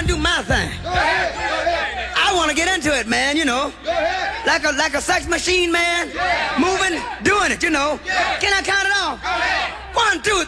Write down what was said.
do my thing. I want to get into it, man, you know. Like a sex machine, man. Moving, doing it, you know. Can I count it off? 1, 2,